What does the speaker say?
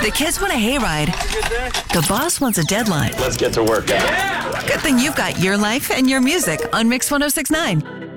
The kids want a hayride. The boss wants a deadline. Let's get to work. Good thing you've got your life and your music on Mix 1069.